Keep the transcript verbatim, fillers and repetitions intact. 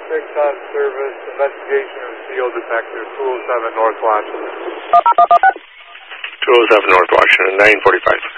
six on service, investigation of seal detector, two oh seven North Washington. two oh seven North Washington, nine forty-five.